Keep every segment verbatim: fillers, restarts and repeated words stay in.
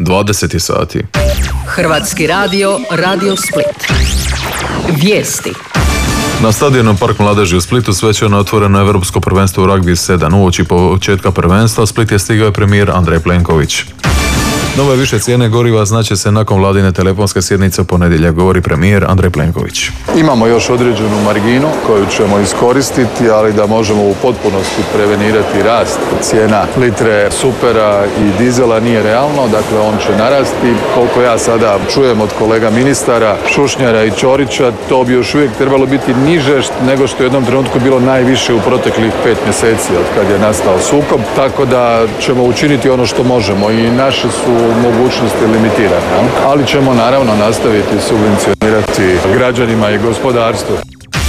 dvadeset sati. Hrvatski radio, Radio Split. Vijesti. Na stadionu Park mladeži u Splitu svečano otvoreno Europsko prvenstvo u ragbi sedam. Uoči početka prvenstva Split je stigao premijer Andrej Plenković. Nove više cijene goriva znače se nakon vladine telefonske sjednice u ponedjeljak, govori premijer Andrej Plenković. Imamo još određenu marginu koju ćemo iskoristiti, ali da možemo u potpunosti prevenirati rast cijena litre supera i dizela nije realno, dakle on će narasti. Koliko ja sada čujem od kolega ministara Šušnjara i Ćorića, to bi još uvijek trebalo biti niže nego što je u jednom trenutku bilo najviše u proteklih pet mjeseci od kad je nastao sukob, tako da ćemo učiniti ono što možemo i naše su mogućnosti limitirane, ali ćemo naravno nastaviti subvencionirati građanima i gospodarstvu.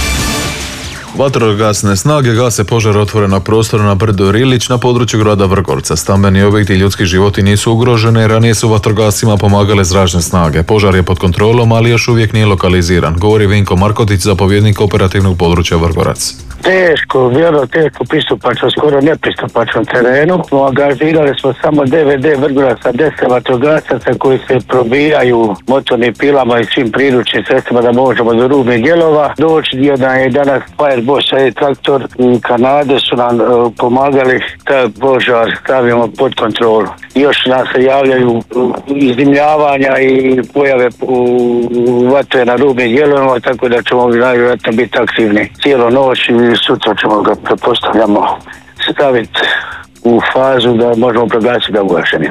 Vatrogasne snage gase požar otvorenog prostora na brdu Rilić na području grada Vrgorca. Stambeni objekti i ljudski životi nisu ugroženi, ranije su vatrogascima pomagale zračne snage. Požar je pod kontrolom, ali još uvijek nije lokaliziran, govori Vinko Markotić, zapovjednik operativnog područja Vrgorac. Teško, vrlo teško pristupačno, skoro nepristupačnom terenu. Angažirali smo samo D V D Vrgoraca, deset vatrogasaca koji se probijaju motornim pilama i svim priručnim sredstvima da možemo do rubnih dijelova doći. Jedan je danas Fireboss i traktor i Kanade su nam uh, pomagali taj požar stavimo pod kontrolu. Još nam se javljaju iznimljavanja i pojave u vatre na rubnim dijelovima, tako da ćemo najvjerojatno biti aktivni cijelu noć i sutra ćemo ga, pretpostavljamo, staviti u fazu da možemo proglasiti da ugašeni.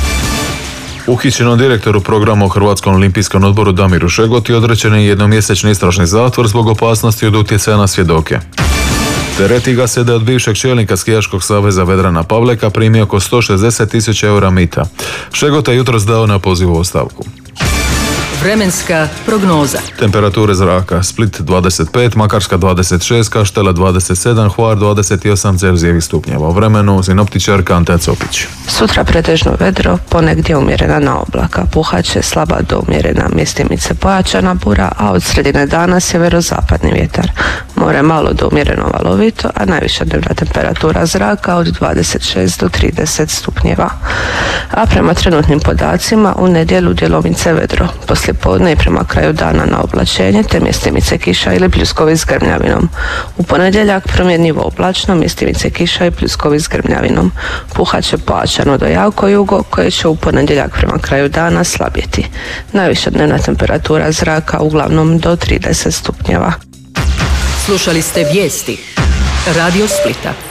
Uhićenom direktoru programa u Hrvatskom olimpijskom odboru Damiru Šegoti određen je jednomjesečni istražni zatvor zbog opasnosti od utjecaja na svjedoke. Tereti ga se da je od bivšeg čelnika Skijaškog saveza Vedrana Pavleka primio oko sto šezdeset tisuća eura mita. Šegota je jutros dao na pozivu ostavku. Vremenska prognoza. Temperature zraka: Split dvadeset pet, Makarska dvadeset šest, Kaštela dvadeset sedam, Hvar dvadeset osam Celzijevih stupnjeva. U vremenu sinoptičarka Ante Copić. Sutra pretežno vedro, ponegdje umjerena na oblaka. Puhaće slaba do umjerena, mjestimice pojačana bura, a od sredine dana sjeverozapadni vjetar. More malo do umjereno valovito, a najviša dnevna temperatura zraka od dvadeset šest do trideset stupnjeva. A prema trenutnim podacima u nedjelju djelomice vedro. Poslije podne i prema kraju dana na oblačenje, te mjestimice kiša ili pljuskovi s grmljavinom. U ponedjeljak promjenjivo oblačno, mjestimice kiša i pljuskovi s grmljavinom. Puhaće pojačano do jako jugo, koje će u ponedjeljak prema kraju dana slabjeti. Najviša dnevna temperatura zraka uglavnom do trideset stupnjeva. Slušali ste vijesti Radio Splita.